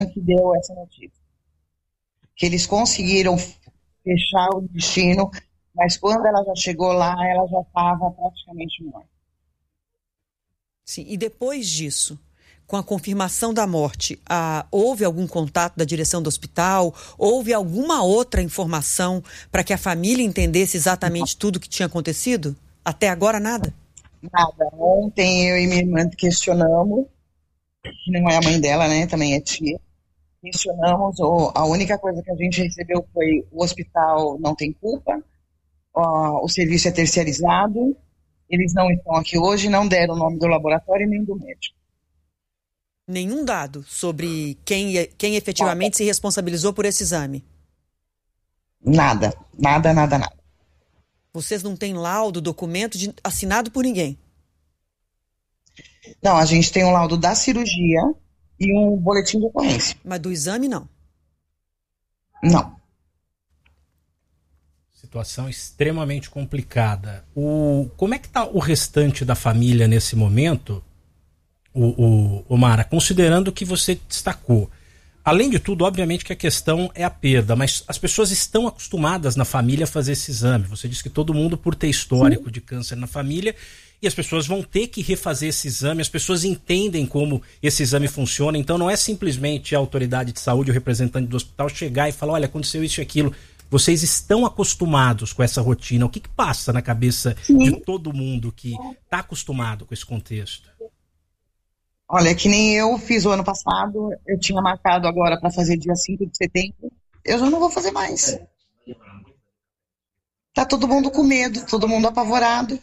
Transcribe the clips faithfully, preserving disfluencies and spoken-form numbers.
que deu essa notícia. Que eles conseguiram fechar o destino, mas quando ela já chegou lá, ela já estava praticamente morta. Sim, e depois disso, com a confirmação da morte, ah, houve algum contato da direção do hospital? Houve alguma outra informação para que a família entendesse exatamente tudo o que tinha acontecido? Até agora, nada? Nada. Ontem eu e minha irmã questionamos, que não é a mãe dela, né, também é tia, questionamos, ou a única coisa que a gente recebeu foi: o hospital não tem culpa, ó, o serviço é terceirizado, eles não estão aqui hoje, não deram o nome do laboratório nem do médico. Nenhum dado sobre quem, quem efetivamente nada. Se responsabilizou por esse exame? Nada, nada, nada, nada. Vocês não têm laudo, documento de, assinado por ninguém? Não, a gente tem um laudo da cirurgia e um boletim de ocorrência. Mas do exame, não? Não. Situação extremamente complicada. O, como é que está o restante da família nesse momento, o, o, o Mara, considerando que você destacou? Além de tudo, obviamente que a questão é a perda, mas as pessoas estão acostumadas na família a fazer esse exame. Você disse que todo mundo, por ter histórico Sim. de câncer na família, e as pessoas vão ter que refazer esse exame, as pessoas entendem como esse exame funciona, então não é simplesmente a autoridade de saúde, o representante do hospital chegar e falar: olha, aconteceu isso e aquilo. Vocês estão acostumados com essa rotina. O que, que passa na cabeça Sim. de todo mundo que está acostumado com esse contexto? Olha, que nem eu fiz o ano passado, eu tinha marcado agora para fazer dia cinco de setembro, eu já não vou fazer mais. Tá todo mundo com medo, todo mundo apavorado.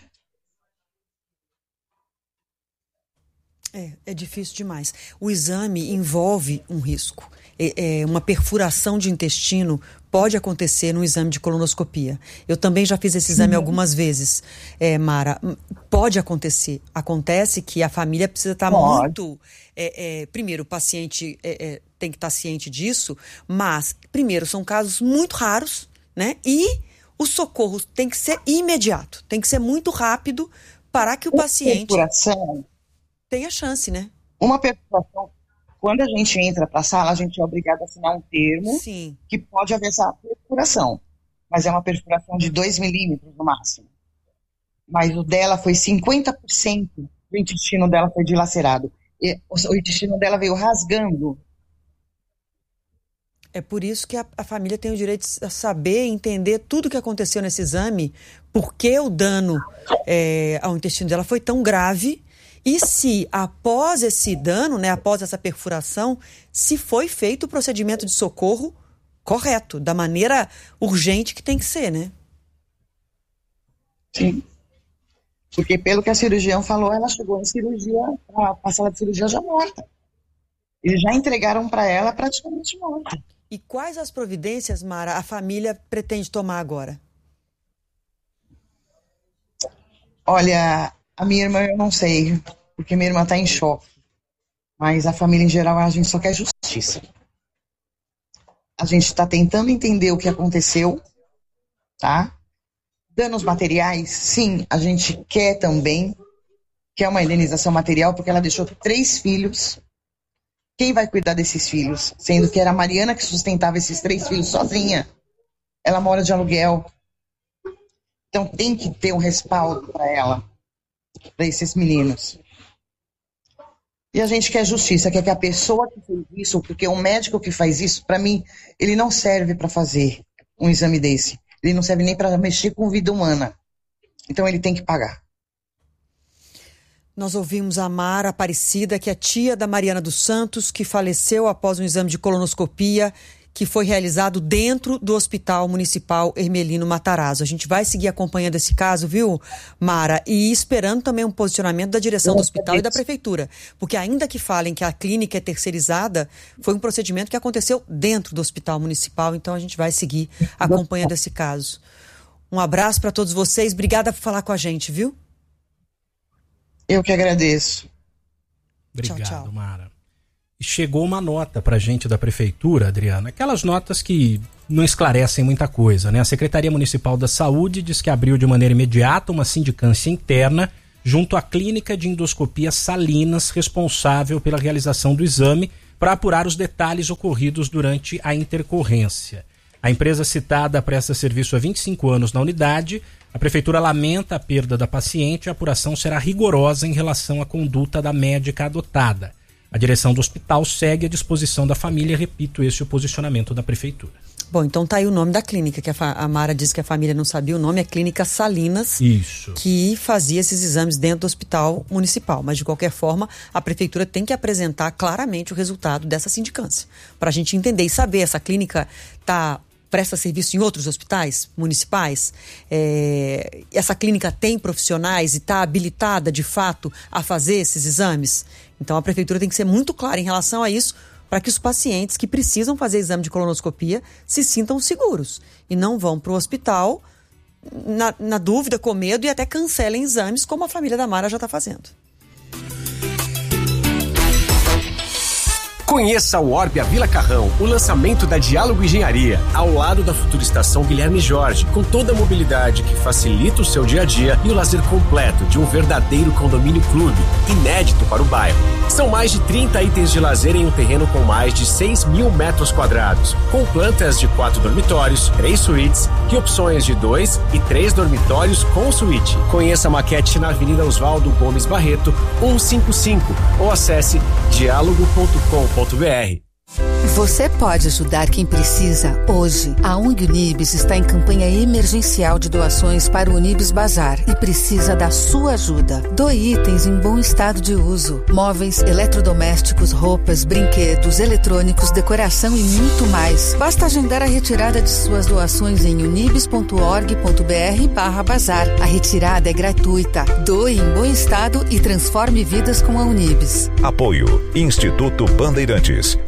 É, é difícil demais. O exame envolve um risco. É, é, uma perfuração de intestino pode acontecer no exame de colonoscopia. Eu também já fiz esse exame Sim. algumas vezes, é, Mara. Pode acontecer. Acontece que a família precisa estar pode. muito... É, é, primeiro, o paciente é, é, tem que estar ciente disso, mas, primeiro, são casos muito raros, né? E o socorro tem que ser imediato, tem que ser muito rápido para que o Uma paciente perfuração. tenha chance, né? Uma perfuração... Quando a gente entra para a sala, a gente é obrigado a assinar um termo Sim. que pode haver essa perfuração. Mas é uma perfuração de dois milímetros no máximo. Mas o dela foi cinquenta por cento do intestino dela foi dilacerado. E o intestino dela veio rasgando. É por isso que a, a família tem o direito de saber, entender tudo o que aconteceu nesse exame, porque o dano é, ao intestino dela foi tão grave. E se, após esse dano, né, após essa perfuração, se foi feito o procedimento de socorro correto, da maneira urgente que tem que ser, né? Sim. Porque pelo que a cirurgião falou, ela chegou em cirurgia, a sala de cirurgia já morta. Eles já entregaram para ela praticamente morta. E quais as providências, Mara, a família pretende tomar agora? Olha, a minha irmã eu não sei, porque minha irmã está em choque. Mas a família em geral, a gente só quer justiça. A gente está tentando entender o que aconteceu, tá? Danos materiais, sim, a gente quer também, quer uma indenização material, porque ela deixou três filhos. Quem vai cuidar desses filhos? Sendo que era a Mariana que sustentava esses três filhos sozinha. Ela mora de aluguel. Então tem que ter um respaldo para ela, para esses meninos. E a gente quer justiça, quer que a pessoa que fez isso, porque o médico que faz isso, para mim, ele não serve para fazer um exame desse. Ele não serve nem para mexer com vida humana. Então ele tem que pagar. Nós ouvimos a Mara Aparecida, que é tia da Mariana dos Santos, que faleceu após um exame de colonoscopia que foi realizado dentro do Hospital Municipal Hermelino Matarazzo. A gente vai seguir acompanhando esse caso, viu, Mara? E esperando também um posicionamento da direção do hospital e da prefeitura. Porque ainda que falem que a clínica é terceirizada, foi um procedimento que aconteceu dentro do Hospital Municipal. Então a gente vai seguir acompanhando esse caso. Um abraço para todos vocês. Obrigada por falar com a gente, viu? Eu que agradeço. Obrigado, tchau, tchau. Mara. E chegou uma nota pra gente da prefeitura, Adriana, aquelas notas que não esclarecem muita coisa, né? A Secretaria Municipal da Saúde diz que abriu de maneira imediata uma sindicância interna junto à Clínica de Endoscopia Salinas, responsável pela realização do exame, para apurar os detalhes ocorridos durante a intercorrência. A empresa citada presta serviço há vinte e cinco anos na unidade. A prefeitura lamenta a perda da paciente e a apuração será rigorosa em relação à conduta da médica adotada. A direção do hospital segue à disposição da família. Repito, esse é o posicionamento da prefeitura. Bom, então tá aí o nome da clínica, que a, a Mara disse que a família não sabia o nome, é Clínica Salinas. Isso. Que fazia esses exames dentro do hospital municipal. Mas, de qualquer forma, a prefeitura tem que apresentar claramente o resultado dessa sindicância. Para a gente entender e saber, essa clínica tá, presta serviço em outros hospitais municipais? É, essa clínica tem profissionais e está habilitada, de fato, a fazer esses exames? Então, a prefeitura tem que ser muito clara em relação a isso, para que os pacientes que precisam fazer exame de colonoscopia se sintam seguros e não vão para o hospital na, na dúvida, com medo, e até cancelem exames, como a família da Mara já está fazendo. Conheça o Orbia Vila Carrão, o lançamento da Diálogo Engenharia, ao lado da futura estação Guilherme Jorge, com toda a mobilidade que facilita o seu dia a dia e o lazer completo de um verdadeiro condomínio clube, inédito para o bairro. São mais de trinta itens de lazer em um terreno com mais de seis mil metros quadrados, com plantas de quatro dormitórios, três suítes e opções de dois e três dormitórios com suíte. Conheça a maquete na Avenida Oswaldo Gomes Barreto, cento e cinquenta e cinco, ou acesse diálogo ponto com ponto br. Você pode ajudar quem precisa hoje. A O N G Unibis está em campanha emergencial de doações para o Unibis Bazar e precisa da sua ajuda. Doe itens em bom estado de uso: móveis, eletrodomésticos, roupas, brinquedos, eletrônicos, decoração e muito mais. Basta agendar a retirada de suas doações em unibis ponto org ponto br barra bazar. A retirada é gratuita. Doe em bom estado e transforme vidas com a Unibis. Apoio Instituto Bandeirantes.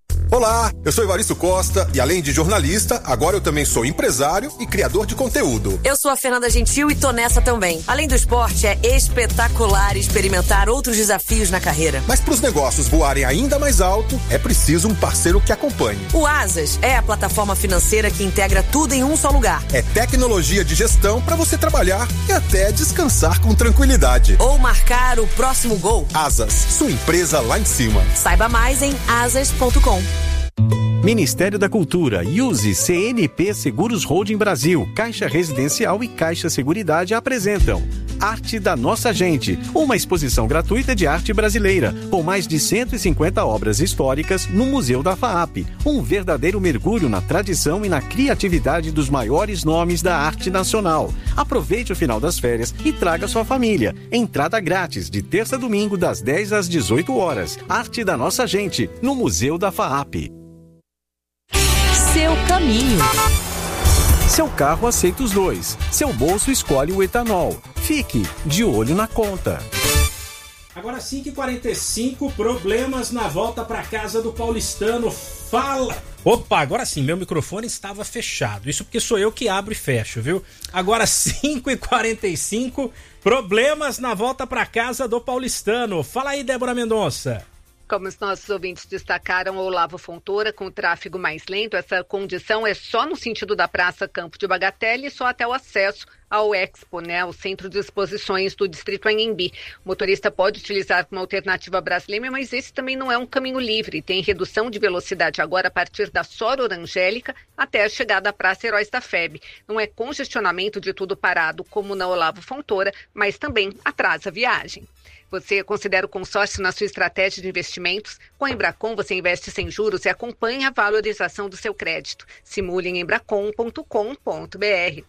Olá, eu sou Evaristo Costa e, além de jornalista, agora eu também sou empresário e criador de conteúdo. Eu sou a Fernanda Gentil e tô nessa também. Além do esporte, é espetacular experimentar outros desafios na carreira. Mas para os negócios voarem ainda mais alto, é preciso um parceiro que acompanhe. O Asas é a plataforma financeira que integra tudo em um só lugar. É tecnologia de gestão para você trabalhar e até descansar com tranquilidade. Ou marcar o próximo gol. Asas, sua empresa lá em cima. Saiba mais em asas ponto com. Ministério da Cultura, Use, C N P Seguros Holding Brasil, Caixa Residencial e Caixa Seguridade apresentam Arte da Nossa Gente, uma exposição gratuita de arte brasileira, com mais de cento e cinquenta obras históricas no Museu da FAAP, um verdadeiro mergulho na tradição e na criatividade dos maiores nomes da arte nacional. Aproveite o final das férias e traga sua família. Entrada grátis, de terça a domingo, das dez às dezoito horas. Arte da Nossa Gente, no Museu da FAAP. Seu caminho. Seu carro aceita os dois. Seu bolso escolhe o etanol. Fique de olho na conta. Agora cinco e quarenta e cinco, problemas na volta para casa do paulistano. Fala! Opa, agora sim, meu microfone estava fechado. Isso porque sou eu que abro e fecho, viu? Agora cinco e quarenta e cinco, problemas na volta para casa do paulistano. Fala aí, Débora Mendonça. Como os nossos ouvintes destacaram, o Olavo Fontoura, com o tráfego mais lento, essa condição é só no sentido da Praça Campo de Bagatelle e só até o acesso ao Expo, né, o Centro de Exposições do Distrito Anhembi. O motorista pode utilizar como alternativa Brasília, mas esse também não é um caminho livre. Tem redução de velocidade agora a partir da Sora Angélica até a chegada à Praça Heróis da F E B. Não é congestionamento de tudo parado, como na Olavo Fontoura, mas também atrasa a viagem. Você considera o consórcio na sua estratégia de investimentos? Com a Embracon você investe sem juros e acompanha a valorização do seu crédito. Simule em embracon ponto com ponto br.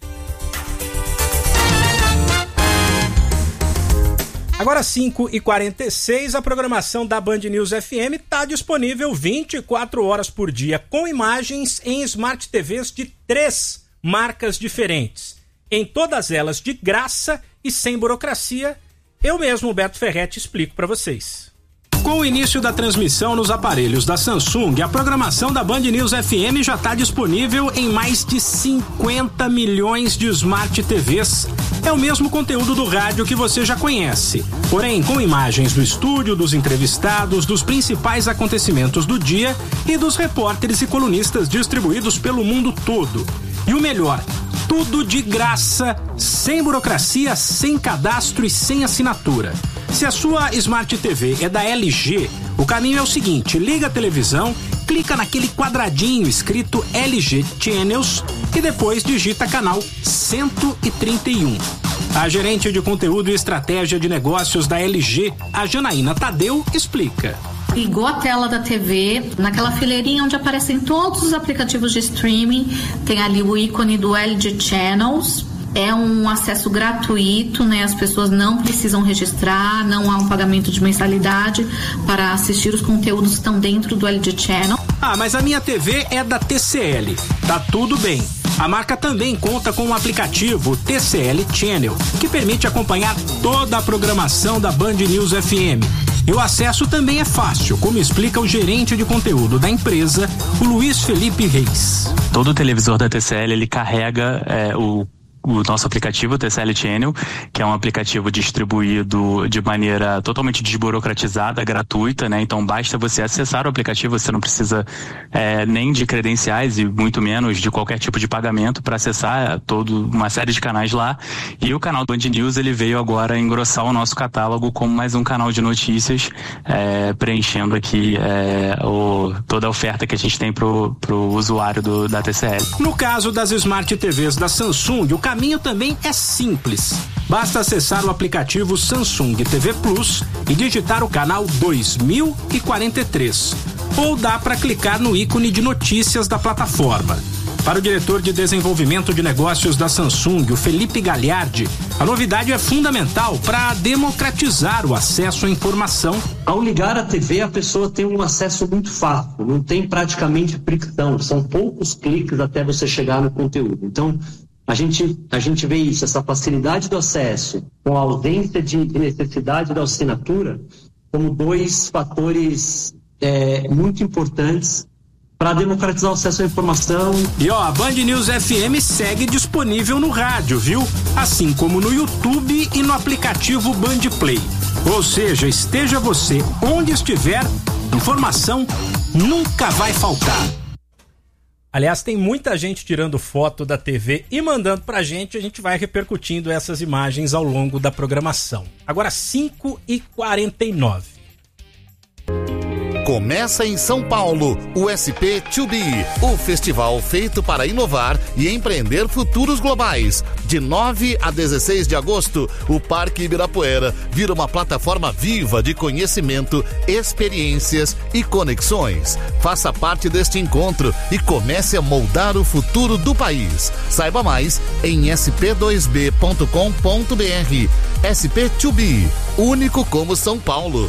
Agora cinco e quarenta e seis, a programação da Band News F M está disponível vinte e quatro horas por dia, com imagens em Smart T Vs de três marcas diferentes. Em todas elas de graça e sem burocracia. Eu mesmo, Humberto Ferretti, explico para vocês. Com o início da transmissão nos aparelhos da Samsung, a programação da Band News F M já está disponível em mais de cinquenta milhões de Smart T Vs. É o mesmo conteúdo do rádio que você já conhece, porém com imagens do estúdio, dos entrevistados, dos principais acontecimentos do dia e dos repórteres e colunistas distribuídos pelo mundo todo. E o melhor, tudo de graça, sem burocracia, sem cadastro e sem assinatura. Se a sua Smart T V é da L G, o caminho é o seguinte: liga a televisão, clica naquele quadradinho escrito L G Channels e depois digita canal cento e trinta e um. A gerente de conteúdo e estratégia de negócios da L G, a Janaína Tadeu, explica. Ligou a tela da T V, naquela fileirinha onde aparecem todos os aplicativos de streaming, tem ali o ícone do L G Channels. É um acesso gratuito, né? As pessoas não precisam registrar, não há um pagamento de mensalidade para assistir os conteúdos que estão dentro do L G Channel. Ah, mas a minha T V é da T C L. Tá tudo bem. A marca também conta com o aplicativo T C L Channel, que permite acompanhar toda a programação da Band News F M. E o acesso também é fácil, como explica o gerente de conteúdo da empresa, o Luiz Felipe Reis. Todo televisor da T C L, ele carrega é, o o nosso aplicativo T C L Channel, que é um aplicativo distribuído de maneira totalmente desburocratizada, gratuita, né? Então basta você acessar o aplicativo, você não precisa é, nem de credenciais e muito menos de qualquer tipo de pagamento para acessar toda uma série de canais lá. E o canal Band News, ele veio agora engrossar o nosso catálogo como mais um canal de notícias, é, preenchendo aqui é, o, toda a oferta que a gente tem pro, pro usuário do, da T C L. No caso das Smart T Vs da Samsung, o O caminho também é simples. Basta acessar o aplicativo Samsung T V Plus e digitar o canal dois mil e quarenta e três. Ou dá para clicar no ícone de notícias da plataforma. Para o diretor de desenvolvimento de negócios da Samsung, o Felipe Gagliardi, a novidade é fundamental para democratizar o acesso à informação. Ao ligar a T V, a pessoa tem um acesso muito fácil, não tem praticamente fricção, são poucos cliques até você chegar no conteúdo. Então, A gente, a gente vê isso, essa facilidade do acesso com a ausência de necessidade da assinatura como dois fatores é, muito importantes para democratizar o acesso à informação. E ó, a Band News F M segue disponível no rádio, viu? Assim como no YouTube e no aplicativo Band Play. Ou seja, esteja você onde estiver, informação nunca vai faltar. Aliás, tem muita gente tirando foto da T V e mandando pra gente, a gente vai repercutindo essas imagens ao longo da programação. Agora cinco e quarenta e nove. Começa em São Paulo o S P dois B, o festival feito para inovar e empreender futuros globais. De nove a dezesseis de agosto, o Parque Ibirapuera vira uma plataforma viva de conhecimento, experiências e conexões. Faça parte deste encontro e comece a moldar o futuro do país. Saiba mais em s p dois b ponto com ponto b r. S P dois B, único como São Paulo.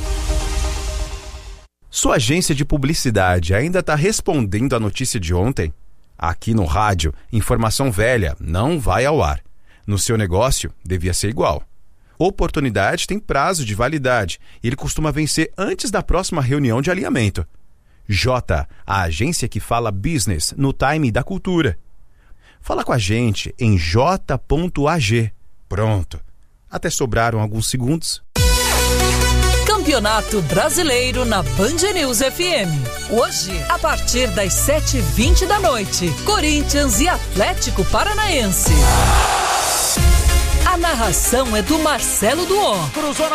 Sua agência de publicidade ainda está respondendo à notícia de ontem? Aqui no rádio, informação velha não vai ao ar. No seu negócio, devia ser igual. Oportunidade tem prazo de validade e ele costuma vencer antes da próxima reunião de alinhamento. J, a agência que fala business no time da cultura. Fala com a gente em j ponto a g. Pronto. Até sobraram alguns segundos. Campeonato Brasileiro na Band News F M. Hoje, a partir das sete e vinte da noite, Corinthians e Atlético Paranaense. A narração é do Marcelo Duon. Cruzou na